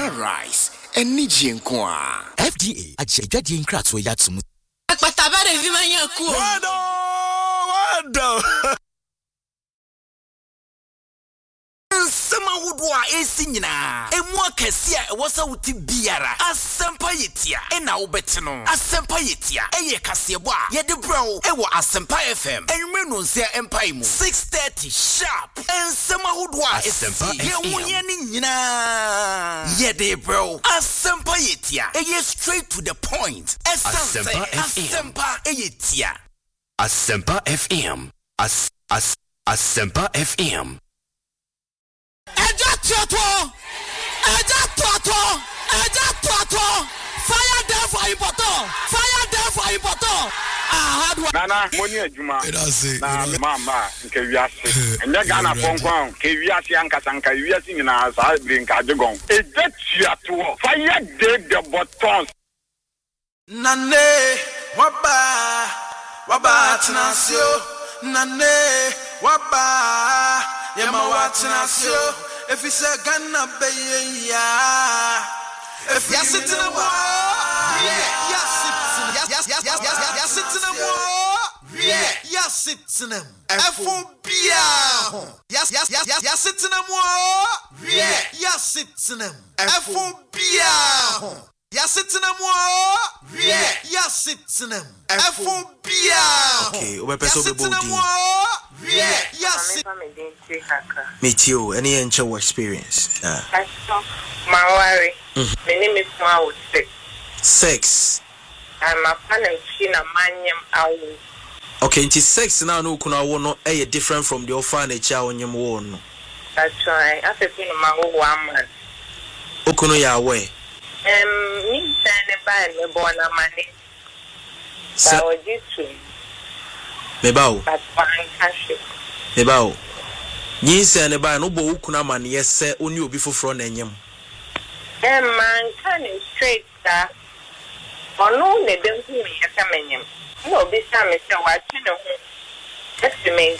rice enije nko a FDA ajejade nkratso yatum akpatabare vi manya ku wado Sama wudwa esi nyina emu akase a ewo sa wuti biara asempa yetia na wobete no asempa yetia eye kasebo a ye de bro ewo asempa FM enwe no nsia empai mu 6:30 sharp ensema wudwa esi ye wunye ni nyina ye de bro asempa yetia eye straight to the point asempa yetia asempa FM asempa FM Eja toto fire there for important Nana money adwuma na mama nke wiase enye Ghana ponkwan ke wiase ankasanka wiase nyina sa brinka jegon eja tuato fire there the buttons nane waba tnasio nane waba Yama watinasio if you say Ghana be if you sit in a war yes sit in a war yes sit in them F-O-B-A yes sit in a war yes sit in them F-O-B-A yes sit in a war yes sit in them F-O-B-A okay yes sit in a war yes me too any enjoy experience my worry my name is Mao 6 I'm a fan of China Manyam Awu. Okay, into 6 now no kuna wono different from the orphanage on your one. That's right. I think my woman. Okuno ya we. Me send by me born a money. So you Mebao. But fine cash. Mebao. Yin send by no bo ukuna man yes say only obi foforo na enyem. Man can straight that. Ono ne dem hu me akamenyem. No be say me say wa twe ne ho. Estimate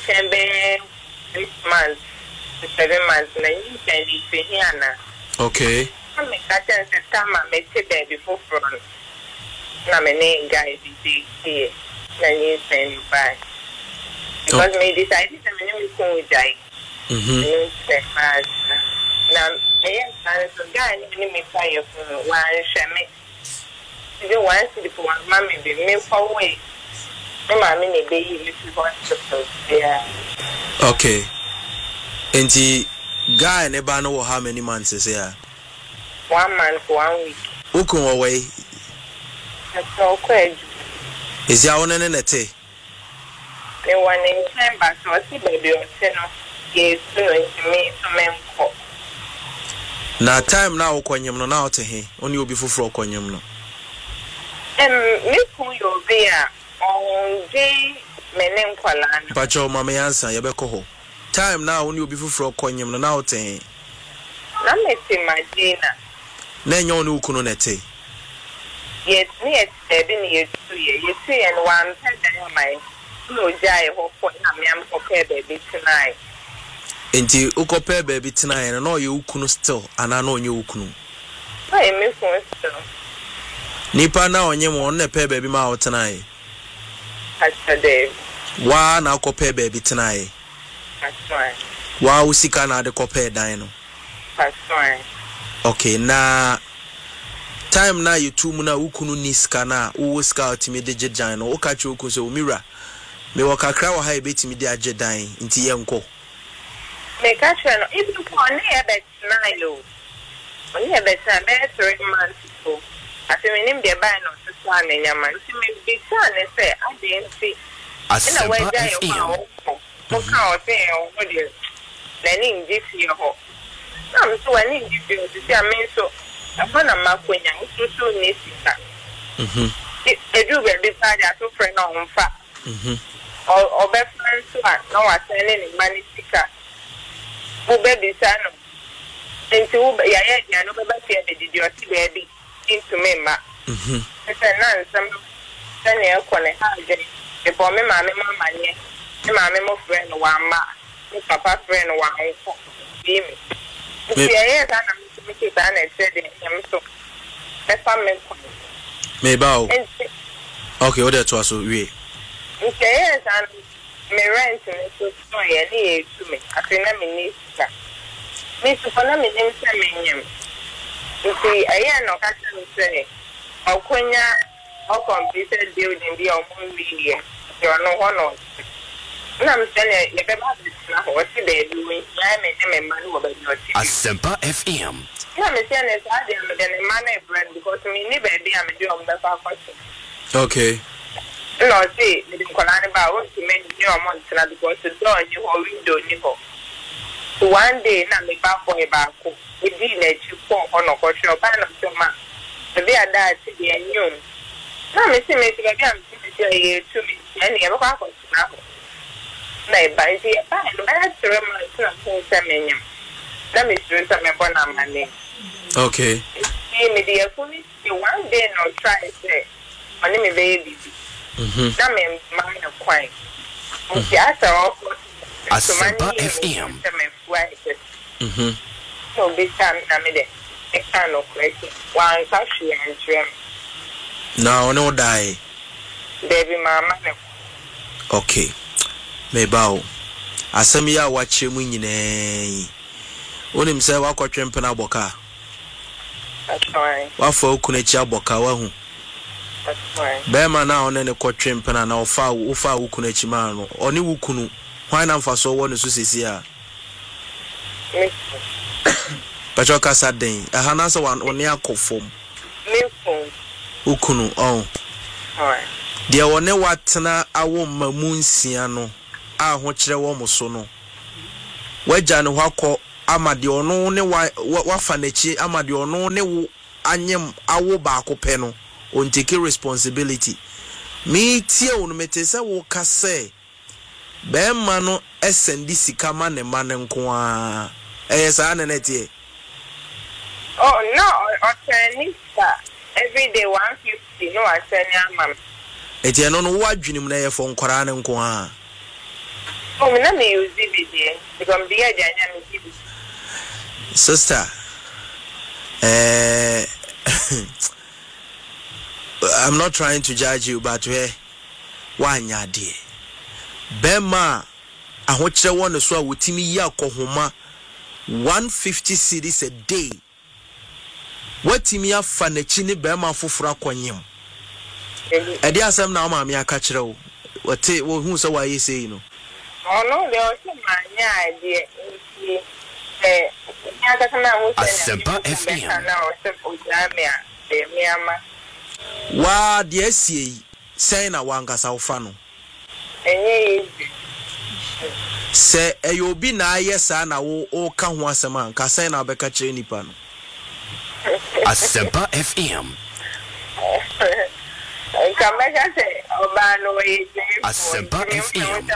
10 months, 7 months na yin send it here. Okay. I'm a catch time I met it before front. Na me name guy be here. Na you send by. Because me decided to me name ko jai. No say fast. Na me san so guy ni me fire for one shame. You want to the one mommy be me for way. No mommy ne be you want to yeah. Okay. And the guy never know how many months is here. 1 month, 1 week. Ukun away. That's so quick. Is your own in a tea? They want in time, but so I see baby or tenor. Yes, to me, to men. Now, time now, Quanyam, no, now to him. Only will be for Quanyam. No. Me, who you'll be on day, men, Qualan. But your mamma answer, Yabeko. Time now, only will be for Quanyam, no, now to him. Let me see my dinner. Then you know Kunonete. Yes, near 7 years, 2 years. You see, and one time, my no jay, hope for him, okay, baby, tonight. Enti ukope baby tonight and all you kunu still and I know you kunu. I miss one still. Nipa na onye mo on pe baby ma out tonight. Pastor Dave. Wa na ukope baby tonight. That's right. Wa usika na de kope dan no. That's right. Okay, na time na you two muna ukunu ni skana uwo scout me de jejan no okachi okun so mira. Me wakakra wa ha ebetimi de ajedan nti yenko. Me catch no even for near bet nilo. Only bet 3 months ago. I say me name dey buy no to swan nyama. Nti me be san say I dey see. Na we dey o. O ka o say o dey. Na ni ngi fi ho. Na so ani ngi fi o say me so. Afana makwenya nsusu ni sika. Edu be be sa ja to friend no mfa. O be friend so na wa send ni mani sika. Ube bisano. Into ube ya no beba fear the idiot baby into me ma. It's a nonsense. Then you call it hard. The bomb me mama nye. Me mama mo friend one ma. Me papa friend one. Be me. If you hear that I'm to ban and said him so. That's what maybe. Okay, what that was so we. Yes, and me rent so any to me. I think I'm in this. Miss Panama name Saminium. You see, I am not catching say. Or Quenya or completed building the media. You are no one on. I'm saying, you better have what they doing. I made them a man over your Asempa FM. I'm saying, it's harder than a man brand because me never be a medium of the question. Okay. No, see, the Colana about to make your months because the door you or window nipple. One day, not me back for a back. We didn't let you fall on a coach or pan of so much. The day I died to be a new. Now, Mr. Mason, again, to me, and never got to travel. Nay, by the time, but I have to remember some. Let me do some upon my name. Okay. See me, dear, fully, one day no try say. My name is baby. That means mine of quite. After all, Asempa FM. So this time, I made it. I can't question. One country and dream. Now, no die. Baby, mama. Okay. Mebao. Asemia watch him in a. When himself, I got tramping a boca. That's fine. What for Kunecha boca? Wahoo. That's fine. Bema now on any court tramping and our far Ukunechimano. Only Ukunu. Why not for so one to see here? But your casa day, a hanasa one on your conform. Ukunu, oh. Alright. Dear one, what na I won't moon siano. Ah, what you almost so no. Where Jan Wako Amadio no ne wafanechi Amadio no ne anyem awo baako peno on take responsibility. Me tia on metesa wo kase. Be mano SND sikama ne manen kwa. Sa na netie. Oh no, Otanista. Every day 150 no Atania mam. Etie no no wadwunim na ye fo nkora ne kwa. Oh, me na me use it because the agent me sister. I'm not trying to judge you, but why nya de? Bema ahokyere won so a wotimi yi akohoma 150 cedis a day. Watimi afa na chi ne bema foforo akonyem. Edi asem na ma me aka kire wo. Wote wo hu so why say no. Oh no, there was some idea. Asempa FM. Wa de asie say na wankasa wofa no. Se eyobi na ayesa na wo ka ho asem an ka say na obeka kire nipa no. Asempa FM. Asempa FM.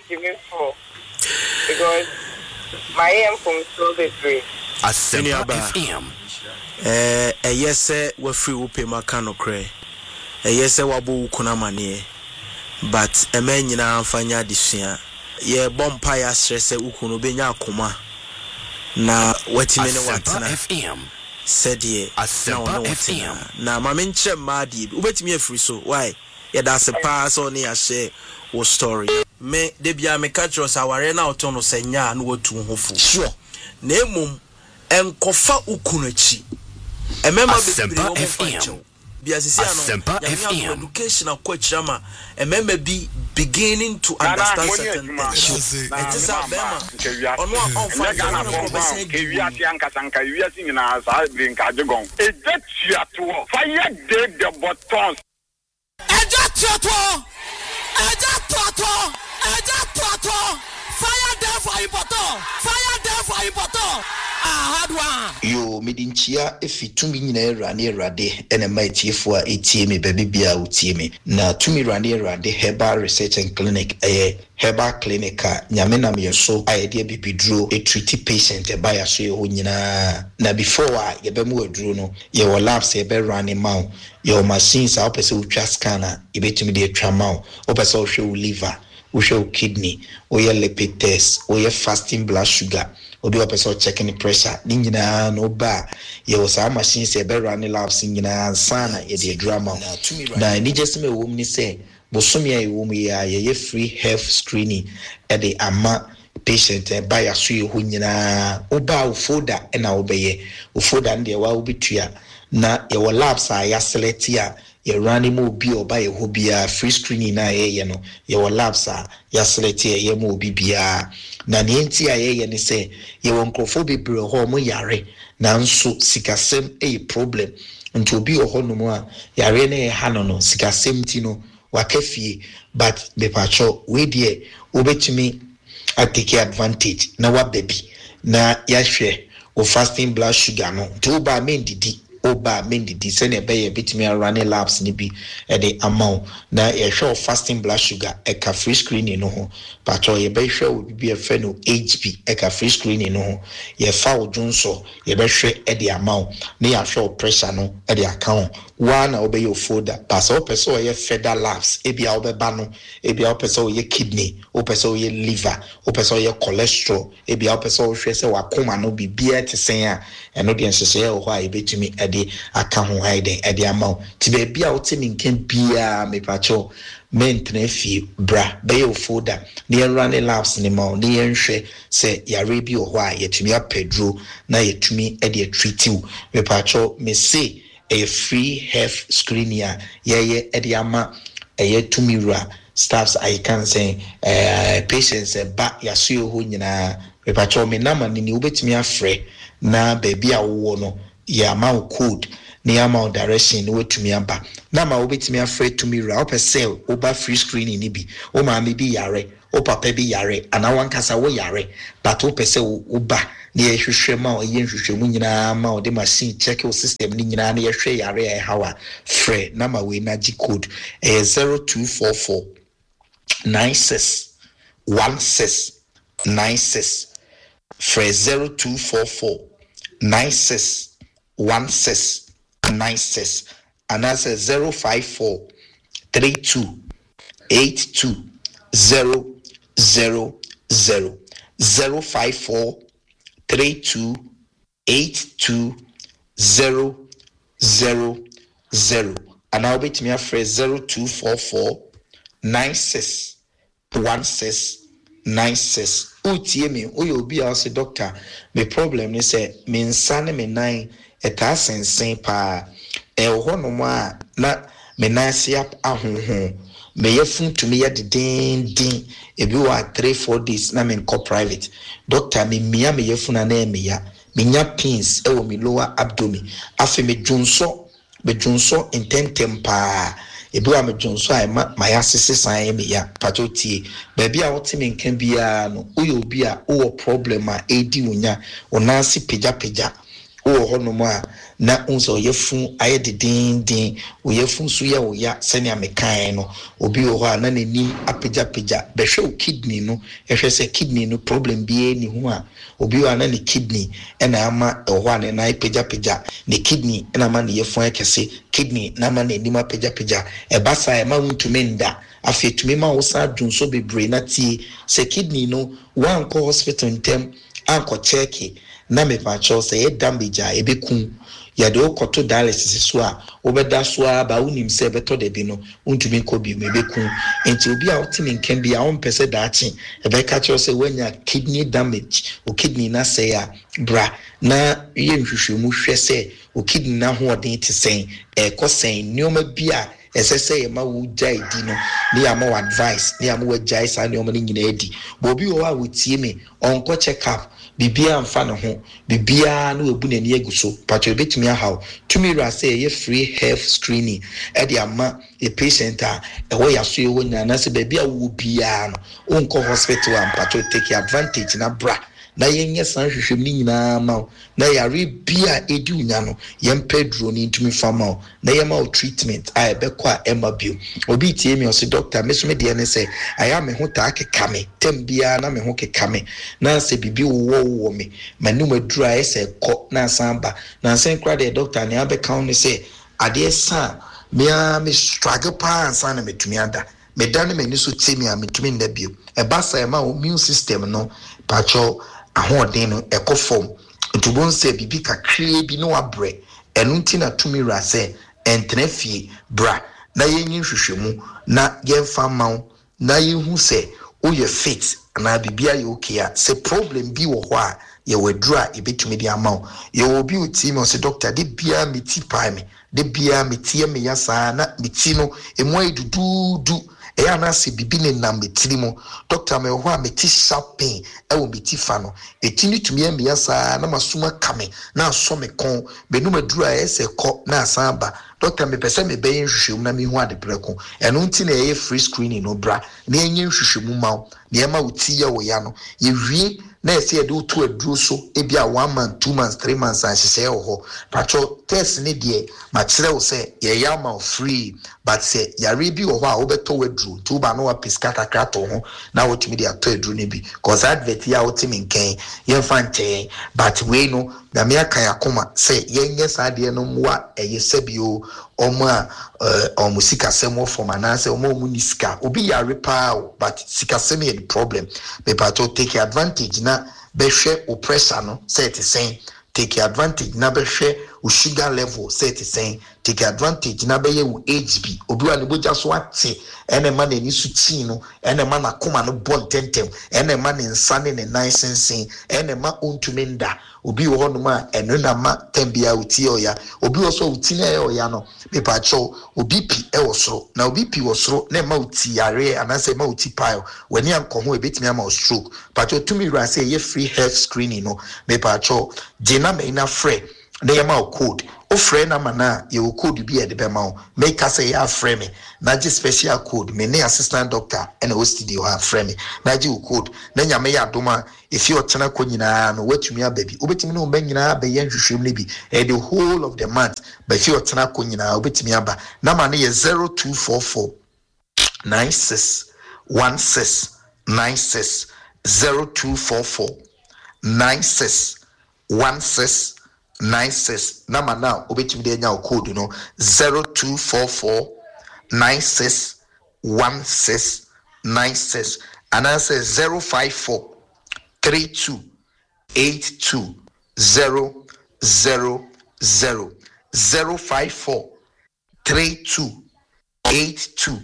Because my aim from so the three. Asempa FM. Yes, we free upe makano kre. Yes, wabu kuna manie. But a man yina amfanya disua. Ye bompa ya stress ukunu benya akuma. Na watimene watana. FM. Said ye Asempa FM. Na mamenche madi ubetimi afiri so why ye da se pass on ya share wo story me de bia me catch us aware na otono senya na wotu hofu sure na emum enkofa ukunachi emema bebre wo facho bia sisi ano education akwachama emema bi beginning to understand certain things. It is a bema. Ono on Ghana for kewiase ankasanka wiase nyina sa brinka jegon. Ejetua fire the buttons. Ejetua. Fire there for important. Fire there for important. Hard one. Yo, midinchia if it to me rani rade and a mighty for ATM baby bia utime. Na to me rani rade herbal research and clinic herbal clinic nyamena me so idea be draw a treaty patient by a so na before ye be mu adru no ye wo labs ye be running mount your machines are person ultra scanner e betimi dey twa mount o person hwe liver wohwɛ kidney woyɛ lipid test woyɛ fasting blood sugar obi wa person checking pressure ni nyina no ba ye wo sa machine se be run labs nyina sana ye de drama na ni just me wo ni say bosom ya wo mu ya ye free health screening e de ama patient ba ya so ye ho nyina oba wo folder e na wo be ye wo folder ndi wa wo bitua na ye wo labs a ya select ya ye run mo bi oba ye ho bia free screening na ye no ye wo labs a ya select ye mo bi bia na nienti a ye ne say ye won krofo bebre ho mo yare na nso sikasem problem nti obi ho no mo a yare na ye ha no sikasem ti no wakafie but be pacho we die obetumi take advantage na wa baby na ya hwe o fasting blood sugar no to ba mendidi oba mendidi se ne be ye betumi run labs ni bi e de amount na ye hwe fasting blood sugar e ka free screening no ho pacho ye be hwe obi bi e fe no HB e ka free screening no ho ye fa odunso ye be hwe e de amount na ya hwe pressure no e de account one obey your folder pass o person ye federal labs e bia obeba no e bia o person ye kidney o person ye liver o person ye cholesterol e bia o person hwe se wakoma no bibia tesen a eno de nsese ye ho a e betumi e de aka ho haiden e de amount ti be bia o temi nkan bia me pacho maintain fee bra be your folder near running labs ni ma ni yenhwe se yare bi o ho a yetumi apedro na yetumi e de treat you me pacho me say a free health screening ye ediama tumira staffs I can say patients ba yaso ho nyina me pacho me na mani ni obetimi afre na baby a wo no ya ma code ni ama direction ni wetumi aba na ma obetimi afre tumira opese oba free screening ni bi o ma me bi yare o papa bi yare ana wankasa wo yare but opese oba ni ehwehwe ma o ye nhwehwe mu nyina ma o de machine check your system ni nyina na yehwe yare e hawa free na ma we na g code 0244 96 1696 free 0244 96 1696 and that's 054 32 82 000 054 32 82 000 and I'll be to me a phrase 0244 96 16 96 utie me oyo bi a say doctor me problem is say me nsane me nine eta sensen pa e ho no mo a na me nansi ahonhon me yefun to me ya din ebi wa 3-4 days na me call private doctor me mia me yefun na me ya me nya pins e wo me lower abdomen afi me dwonso intentem pa ebi wa me dwonso ai ma ya sese san me ya pachotie baby a wote me nkan bia no uyo obi a wo problem a edi wonya onansi peja o ho no mo a na unso yefun aye din o yefun so ya o ya sene amekan no obi o ho a na nani apeja be hwe o kidney no ehwe se kidney no problem bi ni ho a obi o na ni kidney e na ama o ho a na apeja ni kidney e na ma ni yefun akese kidney na ma na ni ma peja e basa e ma wuntumi nda afetumi ma wo sa dwonso bebre na tie se kidney no wan ko hospital ntem anko check na me pacho say damage a ebekun ya de okoto dialysis so a obeda so a ba unim se beto de bi no untumi ko bi me bekun enti obi a otimi nkan bi a on pese daachi ebe ka cho say wanya kidney damage o kidney na say a bra na ye nhwehwe mu hwe say o kidney na ho odin ti sen e ko sen nioma bi a esese ma wo jai di no ni ama advice ni ama wo jai sa nioma ni nyina edi bo obi o wa wotie me onko check up bibia amfa no ho bibia no ebu nani aguso patcho betumi ahaw tumi ra say ye free health screening e de ama a patient a e wo yaso e wo nyana se bibia wo bia no onko hospital am patcho take advantage na bra na yenye san hwehwem ni nyina ma na yare bia edi unya no yempedro ni ntumi fama na yema o treatment a ebekwa emabio obi tie me o se doctor me so me de ne say aya me ho ta akeka me tem bia na me ho keka me na se bibi wo me manu madura ese ko na samba na sen kra de doctor ne abeka on say ade sa me struggle pa ansa na metumi ada me dane me ni so temi a metumi ndabio e basa e ma immune system no pacho ahoden no ekofom ntubon se bibi kakre bi no abre enu nti na tumi ra se entrefie bra na yenyi hwehwemu na yemfa mawo na yehu se oye fit na bibia ye okay a se problem bi wo ho a ye wadura e betumi di amawo ye obi uti me se doctor de bia meti pai me de bia metie me yasa na meti no emu adududu e ana se bibi ne nam metiri mo doctor me ho a meti sharp pain e wo meti fa no etini tumi me yasa na masuma kame na so me kon benu madura ese ko na asamba doctor me pese me beyin hwehwem na me hu ade preko eno nti na ye free screening no bra na enye hwehwemu mawo na ema uti ya wo ya no ye wie na ese ye do to aduro so ebia 1 month 2 months 3 months ahye ho pacho test ne de ma kire wo se ye ya ma free but se yare bi wo ho a wo beto waduro to ba no wa piska kakra to ho na wo timi de ato aduro ne bi cause advert ya wo timi nken ye fante but we no na me aka yakoma se ye nye sa de no mwa eye sebio oma musika semo for manase omo munisika obi yare pa but sika semi the problem me pato take advantage na be hwe o pressure no say it saying take advantage na be hwe o sugar level say it saying take advantage na be ye o HB obi wa ne boja so ate ene ma na ni suti no ene ma na koma no bon tentem ene ma ne nsa ne nice sense ene ma ontumi nda obi wo no ma eno na ma tembia uti oya obi wo so uti na oya no me pa cho obi pi e wo soro na obi pi wo soro na ma uti yare anase ma uti pile wani anko ho ebetimi ama stroke pa cho tumi ra say ye free health screening no me pa cho jina me na free na ye ma code o free na mana ye code bi e de be ma o make us say ya free me na ji special code me ne assistant doctor and o studio ha free me na ji code na nya me ya doma if you otena ko nyina no watumi ababi obetimi no nyina ba ye nhwehwem ne bi the whole of the month but if you otena ko nyina obetimi aba na ma ne ye 0244 96 16 96 0244 96 16 96 number now obetimi de nya code no 0244 96 16 96 and answer 054 32 82 000 054 32 82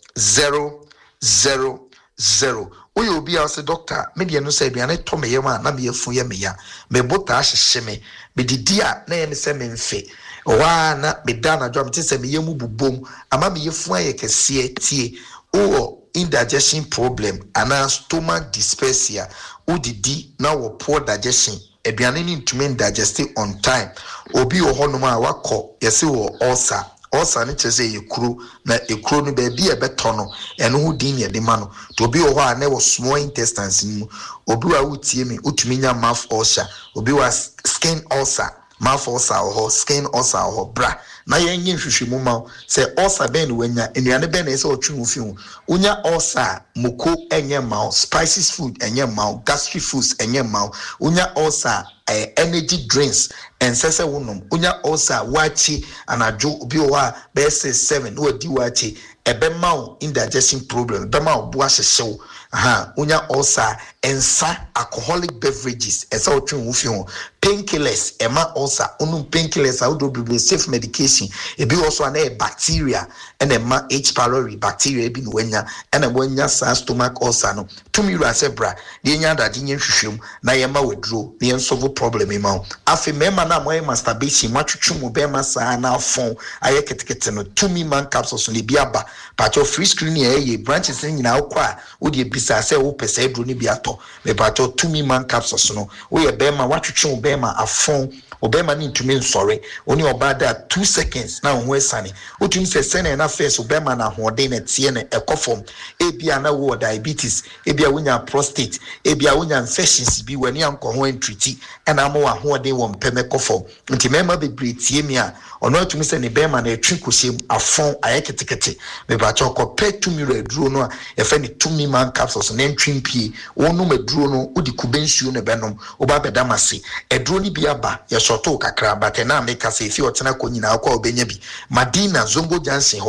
000 Oyo obi a say doctor me de no say aduane to me yema na me yafu ye me ya me bota ahyehye me didi a na ye me say me mfe wa na me da na dwam te say me yemu bubom ama me yafu aye kese tie o indigestion problem ana stomach dyspepsia o didi na wo poor digestion aduane ni ntumi digest on time obi wo hono ma wakọ yesi wo ulcer also ne chese yekuru na ekuru no ba bi ebeto no eno ho din ye de ma no to obi wo ha na wo small intestines mu obi wa utie mi utumi nya mouth ulcer obi wa skin ulcer mouth ulcer or skin ulcer or bra na yenye hwehwemu ma se ulcer ben wanya enuane ben na se otwu fi hu unya ulcer moko enye ma spices food enye ma gastric foods enye ma unya ulcer energy drinks and sese wonum unya ulcer wachi anajo obi wa be 7 wo di wachi ebe ma indigestion problem ebe ma bo ahyehyew unya ulcer ensa alcoholic beverages esa otwu fi hu painkillers ema ulcer unum painkillers audo be safe medication ebi also na bacteria and ema H pylori bacteria ebi no wanya and wanya sa stomach ulcer no tumi ra sebra de nya dade nya hwehwem na yema wedro na yen solve problem ema afi mema na moy masturbation matwetwe mo be ma sa na afon aye ketekete no tumi man capsules no bi aba pacho free screening ye branches nyina akwa wo de bisa se wo pese edro ni bi ato me pacho tumi man capsules no wo ye be ma watwetwe mo be ma afon obema ni ntumi nsore oni obada 2 seconds na ho esane otumi se sene na face obema na hoden na tie na ekofom ebia na wo diabetes ebia wonya prostate ebia wonya infections bi wani anko ho entreat na mo wa hoden wo mpeme kofom nti mema bebre tie mi a ono atumi se ne bema na etwi kosiem afon ayeketekete me ba cho ko petumi reduro no a efe ni tumi man capsules na ntwimpie wonu maduro no odi kubensuo ne benom oba bedamase eduro ni bi aba yeso to kakra batena make say if you otena ko nyina akwa obenya bi Madina Zongo Jansen ho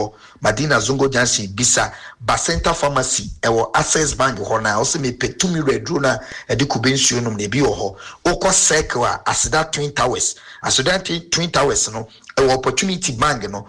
Madina Zongo Jansi bisa Bacenta Pharmacy ewo Access Bank ho na o se me petumi redro na e de kube nsuo no na bi ho okọ circle asida Twin Towers Twin Towers no opportunity bank no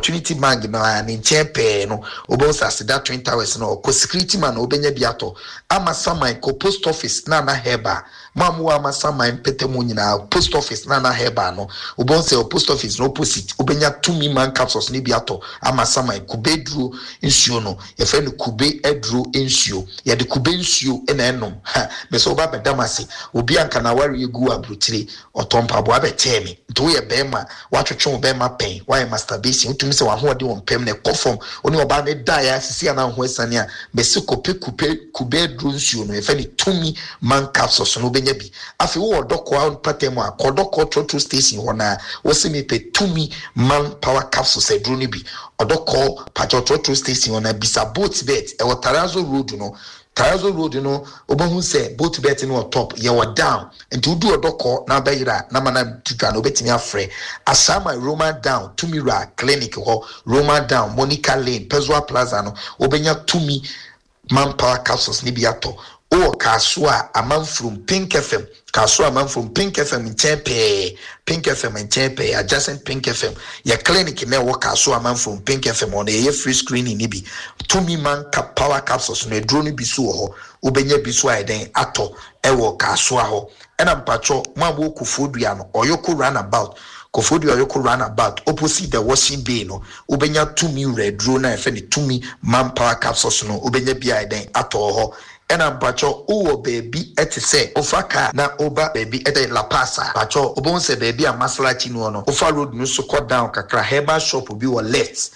ani nchepe no obosa asida Twin Towers no ko security man obenya biato ama saman ko post office na heba mamu ama saman petemu nyina post office na heba no obonse post office no opposite obenya 2 man capsules ni biato ama saman kube duro nsuo no ye fe no kube eduro nsuo ye de kube nsuo na enom me so ba bedamase obi anka na ware egu abrutire otompa bo abetemi nto ye bema watwetwe bema pen why masturbation utumi se wa ho de won pem na kofom oni oba ne da ya sisi ana ho esane a besi kube duro nsuo no ye fe ni 2 man capsules no benya bi afi wo doko a patemu a kodoko trotro station ho na wo se me pe 2 man power capsules e duro ni bi odoko patrotro station na bisa boat bet e wo Tarazo road no obohu se boat bet no top ye wo down enti udu odoko na bayira na mana tutwa no betimi afre asama Roman down Tumira clinic ho Roman down Monica Lane Pezua Plaza no obenya 2 man power capsules ni biato o kasua amam from Pink FM kasua amam from Pink FM in Chepe adjacent Pink FM ya clinic na wo kasua amam from Pink FM on a free screening ni bi 2 man power capsules no drone bi so ho obenya bi so aiden ato e wo kasua ho ena mpacho mambo kufodua no oyoko runabout Kofodio Yoko runabout opposite the washing bay no obenya 2 red drone na efe ni 2 man power capsules no obenya bi aiden ato ho ena mpacho uwo baby etise ofaka na oba baby ete La Pasa pacho obonse baby a Masalachi no ofa road no so cut down kakra Herbal shop bi wo left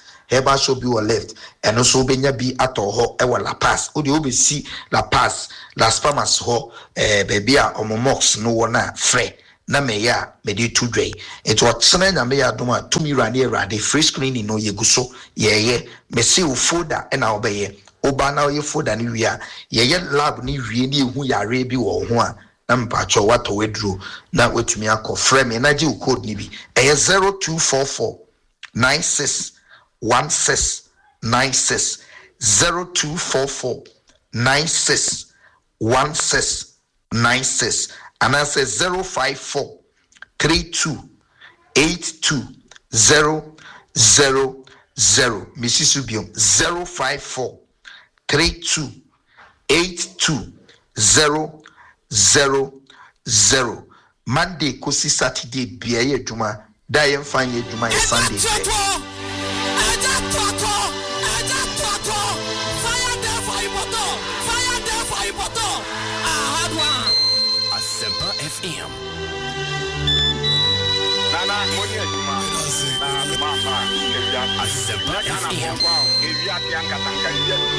eno so benya bi ato ho e wo La Paz odi obesi La Paz Las Palmas ho baby a omomox no wona frɛ na me ya me di to dwe it was sene na me ya doma tumi rade free screening no yeguso ye me see u folder e na obeye oba na ye folder ni wia ye lab ni wie ni ehu yare bi wo ho a na mpacho wato wedru na wetumi akọ frɛ me na gi code ni bi 0244 96 1696 0244 96 1696 and I say 054 32 82 000 Mrs. Subium 054 32 82 000 Monday kosi Saturday bia ye dwuma da ye mfan ye dwuma ye Sunday FM. Nana, money juma. Na mama, Asempa FM.